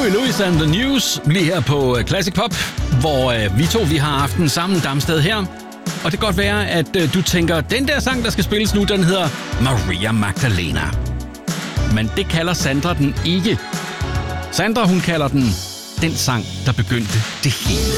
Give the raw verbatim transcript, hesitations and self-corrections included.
Huey Lewis and the News, lige her på Classic Pop, hvor øh, vi to vi har aften sammen Damsted her. Og det kan godt være, at øh, du tænker, den der sang, der skal spilles nu, den hedder Maria Magdalena. Men det kalder Sandra den ikke. Sandra, hun kalder den den sang, der begyndte det hele.